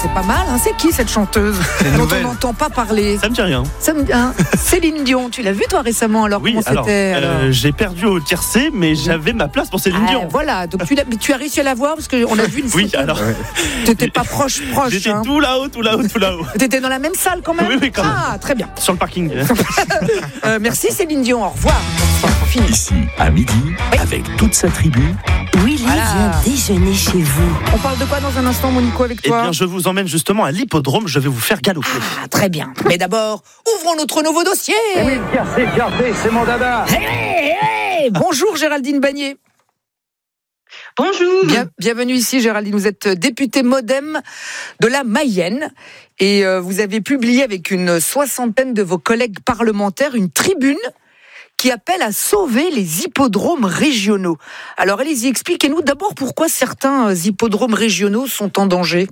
c'est pas mal. Hein. C'est qui cette chanteuse dont on n'entend pas parler? Ça me dit rien. Céline Dion, tu l'as vue toi récemment alors? Oui, comment c'était j'ai perdu au tiercé, mais j'avais ma place pour Céline Dion. Voilà, donc tu as réussi à la voir parce qu'on a vu une photo. Oui, alors. T'étais pas proche. J'étais hein. tout là-haut. T'étais dans la même salle quand même? Oui, quand même. Ah, très bien. Sur le parking. Merci Céline Dion, au revoir. Fini. Ici, à midi, avec toute sa tribu. Willy vient déjeuner chez vous. On parle de quoi dans un instant, Monico, avec Eh toi? bien, je vous emmène justement à l'hippodrome. Je vais vous faire galoper. Ah, très bien. Mais d'abord, ouvrons notre nouveau dossier. Oui, Fierté, c'est mon dada. Bonjour Géraldine Bagné. Bonjour. Bienvenue ici Géraldine, vous êtes députée MoDem de la Mayenne et vous avez publié avec une soixantaine de vos collègues parlementaires une tribune qui appelle à sauver les hippodromes régionaux. Alors allez-y, expliquez-nous d'abord pourquoi certains hippodromes régionaux sont en danger.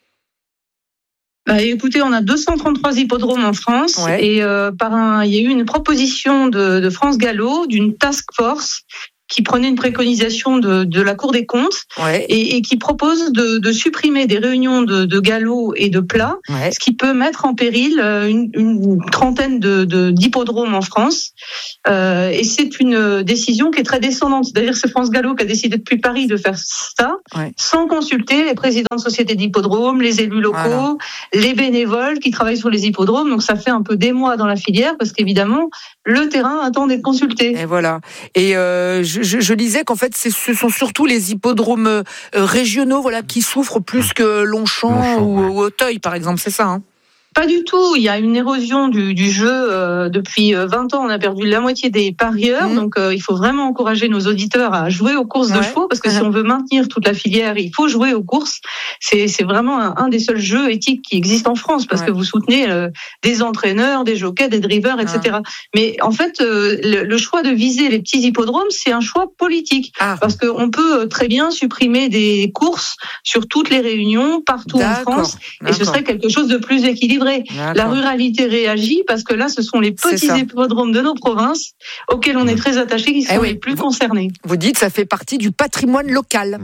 Écoutez, on a 233 hippodromes en France et il y a eu une proposition de France Gallo, d'une task force qui prenait une préconisation de la Cour des comptes et qui propose de supprimer des réunions de galop et de plat, ce qui peut mettre en péril une trentaine d'hippodromes en France. Et c'est une décision qui est très descendante. C'est-à-dire que c'est France Gallo qui a décidé depuis Paris de faire ça, sans consulter les présidents de sociétés d'hippodromes, les élus locaux, les bénévoles qui travaillent sur les hippodromes. Donc ça fait un peu des mois dans la filière parce qu'évidemment, le terrain attend d'être consulté. Et voilà. Et je lisais qu'en fait, ce sont surtout les hippodromes régionaux, qui souffrent plus que Longchamp ou Auteuil, par exemple. C'est ça, hein? Pas du tout. Il y a une érosion du jeu. Depuis 20 ans, on a perdu la moitié des parieurs. Donc, il faut vraiment encourager nos auditeurs à jouer aux courses de chevaux, parce que si on veut maintenir toute la filière, il faut jouer aux courses. C'est vraiment un des seuls jeux éthiques qui existent en France, parce que vous soutenez des entraîneurs, des jockeys, des drivers, etc. Mais en fait, le choix de viser les petits hippodromes, c'est un choix politique, parce qu'on peut très bien supprimer des courses sur toutes les réunions, partout en France, et ce serait quelque chose de plus équilibré. La ruralité réagit parce que là, ce sont les petits hippodromes de nos provinces auxquels on est très attachés qui sont les plus concernés. Vous dites que ça fait partie du patrimoine local.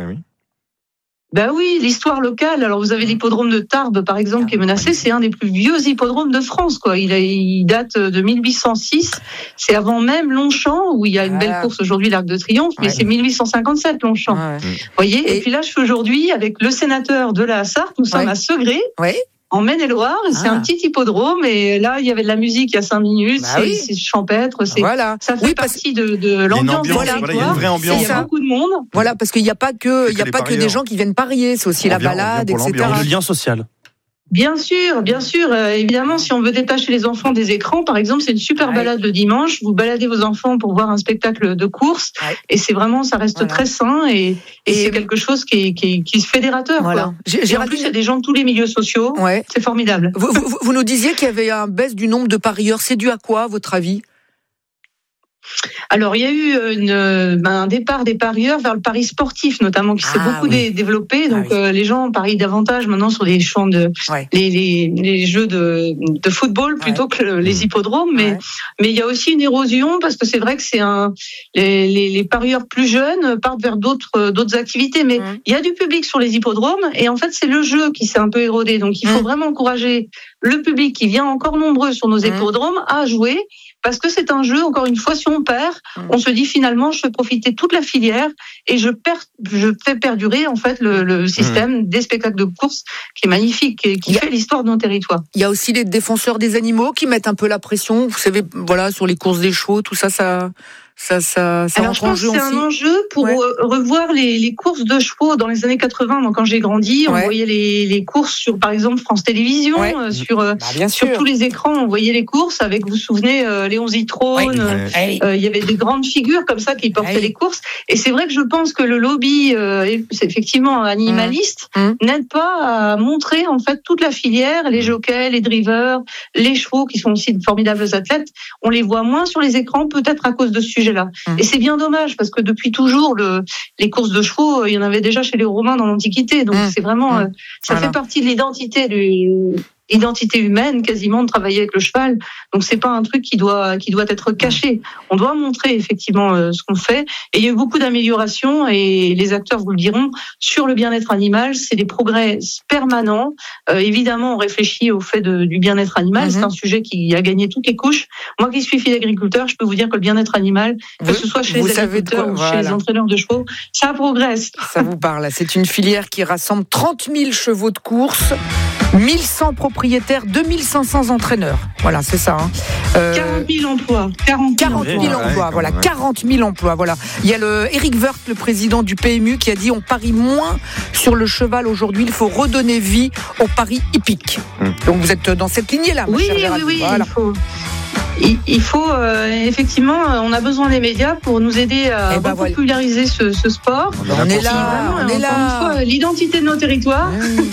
Ben oui, l'histoire locale. Alors vous avez l'hippodrome de Tarbes, par exemple, qui est menacé. C'est un des plus vieux hippodromes de France, quoi. Il date de 1806. C'est avant même Longchamp, où il y a une belle course aujourd'hui, l'Arc de Triomphe, mais c'est 1857 Longchamp. Vous voyez. Et puis là, je suis aujourd'hui avec le sénateur de la Sarthe. Nous sommes à Segré. En Maine-et-Loire, c'est un petit hippodrome, et là, il y avait de la musique il y a ça minutes, c'est champêtre, ça fait partie de l'ambiance. Il y a une vraie ambiance. Il y a beaucoup de monde. Voilà, parce qu'il n'y a pas que des gens qui viennent parier, c'est aussi la balade, etc. Le lien social. Bien sûr. Évidemment, si on veut détacher les enfants des écrans, par exemple, c'est une super balade le dimanche. Vous baladez vos enfants pour voir un spectacle de course, et c'est vraiment, ça reste très sain, et c'est quelque chose qui est fédérateur. Quoi. Et en plus, il y a des gens de tous les milieux sociaux. C'est formidable. Vous nous disiez qu'il y avait une baisse du nombre de parieurs. C'est dû à quoi, à votre avis ? Alors, il y a eu un départ des parieurs vers le pari sportif, notamment, qui s'est beaucoup développé. Donc, les gens parient davantage maintenant sur les champs les jeux de football plutôt que les hippodromes. Mais il y a aussi une érosion, parce que c'est vrai que les parieurs plus jeunes partent vers d'autres activités. Mais il y a du public sur les hippodromes, et en fait, c'est le jeu qui s'est un peu érodé. Donc, il faut vraiment encourager le public qui vient encore nombreux sur nos hippodromes à jouer. Parce que c'est un jeu, encore une fois, si on perd, on se dit finalement, je fais profiter toute la filière et je fais perdurer en fait le système des spectacles de course qui est magnifique et qui fait l'histoire de nos territoires. Il y a aussi les défenseurs des animaux qui mettent un peu la pression, vous savez, sur les courses des chevaux, tout ça. Alors je pense que c'est un enjeu pour revoir les courses de chevaux dans les années 80. Moi, quand j'ai grandi, on voyait les courses sur, par exemple, France Télévisions, sur tous les écrans, on voyait les courses avec, vous vous souvenez, Léon Zitrone. Il y avait des grandes figures comme ça qui portaient les courses. Et c'est vrai que je pense que le lobby, effectivement animaliste, n'aide pas à montrer en fait toute la filière, les jockeys, les drivers, les chevaux qui sont aussi de formidables athlètes. On les voit moins sur les écrans, peut-être à cause de ce sujet-là. Et c'est bien dommage, parce que depuis toujours, les courses de chevaux, il y en avait déjà chez les Romains dans l'Antiquité. Donc c'est vraiment, ça fait partie de l'identité identité humaine quasiment de travailler avec le cheval. Donc c'est pas un truc qui doit être caché. On doit montrer effectivement ce qu'on fait. Et il y a eu beaucoup d'améliorations et les acteurs vous le diront sur le bien-être animal. C'est des progrès permanents. Évidemment, on réfléchit au fait du bien-être animal. C'est un sujet qui a gagné toutes les couches. Moi qui suis fille d'agriculteur, je peux vous dire que le bien-être animal, que ce soit chez les agriculteurs ou chez les entraîneurs de chevaux, ça progresse. Ça vous parle. C'est une filière qui rassemble 30 000 chevaux de course, 1100 propriétaires, 2500 entraîneurs. Voilà, c'est ça. 40 000 emplois. 40 000 emplois, voilà. 40 000 emplois, voilà. Il y a Eric Woerth, le président du PMU, qui a dit on parie moins sur le cheval aujourd'hui, il faut redonner vie au pari hippique. Donc vous êtes dans cette lignée-là, ma chère Géraldine. Oui, voilà. Il faut effectivement, on a besoin des médias pour nous aider à populariser ce sport. On est là. Une fois, l'identité de nos territoires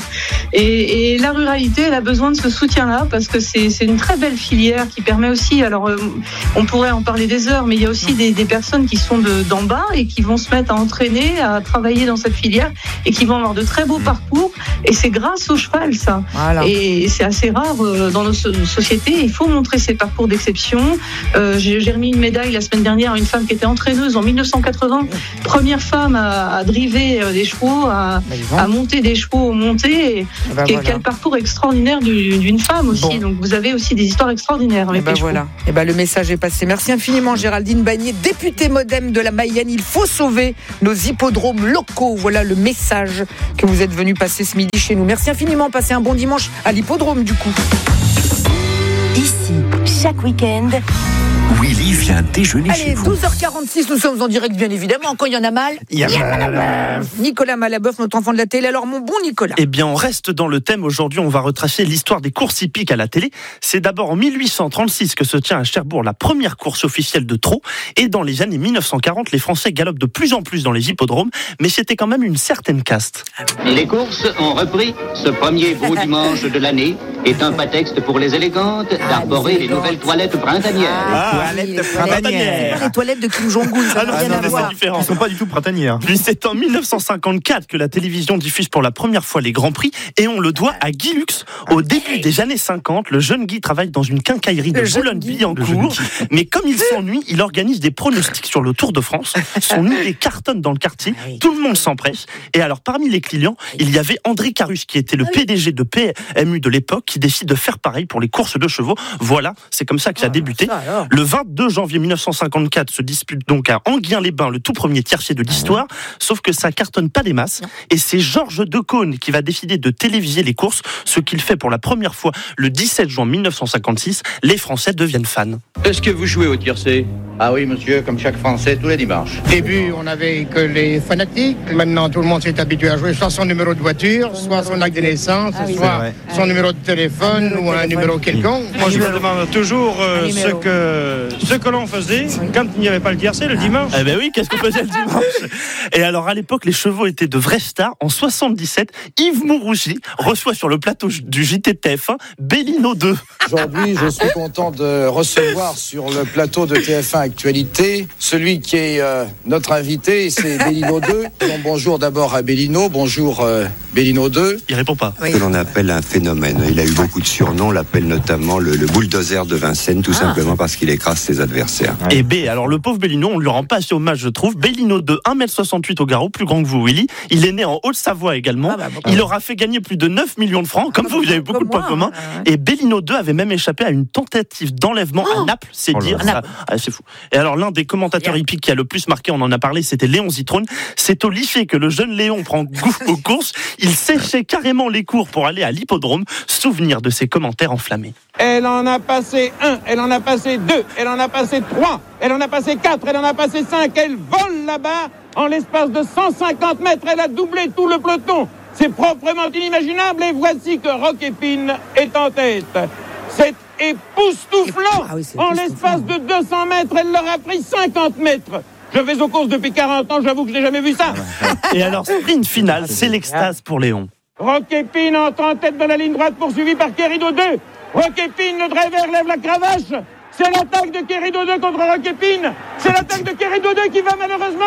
et la ruralité, elle a besoin de ce soutien-là parce que c'est une très belle filière qui permet aussi. Alors, on pourrait en parler des heures, mais il y a aussi des personnes qui sont d'en bas et qui vont se mettre à entraîner, à travailler dans cette filière et qui vont avoir de très beaux parcours. Et c'est grâce au cheval, ça. Voilà. Et c'est assez rare dans nos sociétés. Il faut montrer ces parcours d'exception. J'ai remis une médaille la semaine dernière à une femme qui était entraîneuse en 1980, première femme à driver des chevaux, à monter des chevaux au monté. Quel parcours extraordinaire d'une femme aussi. Bon. Donc vous avez aussi des histoires extraordinaires avec les chevaux. Le message est passé. Merci infiniment Géraldine Bagné, députée MODEM de la Mayenne. Il faut sauver nos hippodromes locaux. Voilà le message que vous êtes venu passer ce midi chez nous. Merci infiniment. Passez un bon dimanche à l'hippodrome du coup. Ici, chaque week-end, Willy vient déjeuner chez vous. 12h46, nous sommes en direct bien évidemment. Quand il y en a mal, il y a Malaboeuf. Nicolas Malaboeuf, notre enfant de la télé. Alors mon bon Nicolas. Eh bien, on reste dans le thème. Aujourd'hui, on va retracer l'histoire des courses hippiques à la télé. C'est d'abord en 1836 que se tient à Cherbourg la première course officielle de trot. Et dans les années 1940, les Français galopent de plus en plus dans les hippodromes. Mais c'était quand même une certaine caste. Les courses ont repris. Ce premier beau dimanche de l'année est un prétexte pour les élégantes d'arborer les nouvelles toilettes printanières. C'est pas les toilettes de Kim Jong-un, ça n'a rien à voir. Ils ne sont pas du tout printanières. Puis c'est en 1954 que la télévision diffuse pour la première fois les Grands Prix et on le doit à Guy Lux. Au début des années 50, le jeune Guy travaille dans une quincaillerie de Boulogne-Billancourt. Mais comme il s'ennuie, il organise des pronostics sur le Tour de France. Son idée cartonne dans le quartier, tout le monde s'empresse. Et alors parmi les clients, il y avait André Carus qui était le PDG de PMU de l'époque qui décide de faire pareil pour les courses de chevaux. Voilà, c'est comme ça que ça a débuté. Le 22 janvier 1954 se dispute donc à Enghien-les-Bains le tout premier tiercé de l'histoire, sauf que ça cartonne pas des masses, et c'est Georges Decaune qui va décider de téléviser les courses, ce qu'il fait pour la première fois le 17 juin 1956. Les Français deviennent fans. Est-ce que vous jouez au tiercé ? Ah oui, monsieur, comme chaque Français, tous les dimanches. Au début, on n'avait que les fanatiques. Maintenant, tout le monde s'est habitué à jouer soit son numéro de voiture, soit son acte de naissance, soit son numéro de téléphone ou un numéro quelconque. Moi, je me demande toujours ce que l'on faisait quand il n'y avait pas le tiercé le dimanche. Eh ben oui, qu'est-ce qu'on faisait le dimanche ? Et alors, à l'époque, les chevaux étaient de vraies stars. En 77, Yves Mourougi reçoit sur le plateau du JT de TF1 Bellino 2. Aujourd'hui, je suis content de recevoir sur le plateau de TF1 Actualité celui qui est notre invité, c'est Bellino 2. Donc, bonjour d'abord à Bellino, bonjour Bellino 2. Il répond pas. Ce que l'on appelle un phénomène. Il a eu beaucoup de surnoms, on l'appelle notamment le bulldozer de Vincennes, tout simplement parce qu'il écrase ses adversaires. Et B, alors le pauvre Bellino, on lui rend pas assez hommage, je trouve. Bellino 2, 1m68 au garrot, plus grand que vous, Willy. Il est né en Haute-Savoie également. Il aura fait gagner plus de 9 millions de francs. Comme vous avez beaucoup de points communs. Et Bellino 2 avait même échappé à une tentative d'enlèvement à Naples. C'est dire ça. C'est fou. Et alors, l'un des commentateurs hippiques qui a le plus marqué, on en a parlé, c'était Léon Zitrone. C'est au lycée que le jeune Léon prend goût aux courses. Il séchait carrément les cours pour aller à l'hippodrome. Souvenir de ses commentaires enflammés. Elle en a passé 1, elle en a passé 2, elle en a passé 3, elle en a passé 4, elle en a passé 5. Elle vole là-bas. En l'espace de 150 mètres, elle a doublé tout le peloton. C'est proprement inimaginable. Et voici que Rock Épine est en tête. C'est époustouflant. En l'espace de 200 mètres, elle leur a pris 50 mètres. Je vais aux courses depuis 40 ans, j'avoue que je n'ai jamais vu ça. Et alors, sprint final, c'est l'extase pour Léon. Rock Épine entre en tête dans la ligne droite, poursuivi par Querido 2. Rock Épine, le driver lève la cravache. C'est l'attaque de Querido 2 contre Rock Épine. C'est l'attaque de Querido 2 qui va malheureusement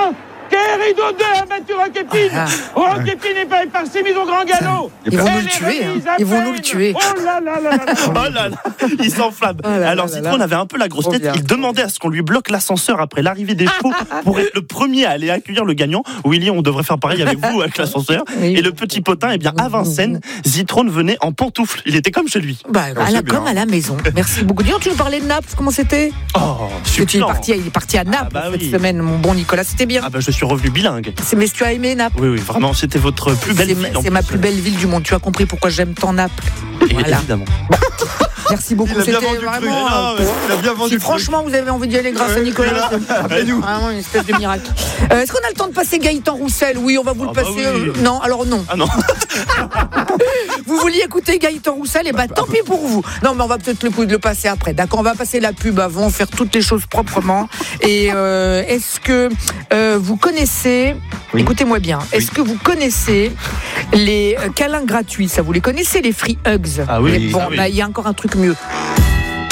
Rideau 2 a battu Roquépine. Roquépine est parti mise au grand galop. Ils vont nous le tuer. Ils vont nous le tuer. Oh là là là là. Oh là là, il s'enflamme. Alors Zitrone avait un peu la grosse tête. Il demandait à ce qu'on lui bloque l'ascenseur après l'arrivée des chevaux pour être le premier à aller accueillir le gagnant. Willy, on devrait faire pareil avec vous avec l'ascenseur. Et le petit potin, eh bien à Vincennes, Zitrone venait en pantoufles. Il était comme chez lui. Comme à la maison. Merci beaucoup. Dis-donc, tu nous parlais de Naples, comment c'était? Super. Il est parti à Naples cette semaine, mon bon Nicolas. C'était bien. Je suis revenu bilingue. Mais tu as aimé Naples? Oui, vraiment, c'était votre plus belle ville. C'est ma plus belle ville du monde. Tu as compris pourquoi j'aime tant Naples. Évidemment. Merci beaucoup. Il a bien vendu vraiment. Il a bien vendu. Si franchement vous avez envie d'y aller grâce à Nicolas, appelez-nous. Vraiment une espèce de miracle. Est-ce qu'on a le temps de passer Gaëtan Roussel? Oui, on va vous le passer. Oui. Non, alors non. Ah non. Vous vouliez écouter Gaëtan Roussel? Et tant pis pour vous. Non, mais on va peut-être le passer après. D'accord, on va passer la pub avant, faire toutes les choses proprement. Et est-ce que vous connaissez? Écoutez-moi bien. Est-ce que vous connaissez les câlins gratuits? Ça, vous les connaissez, les free hugs? Ah oui. Bon, il y a encore un truc mieux.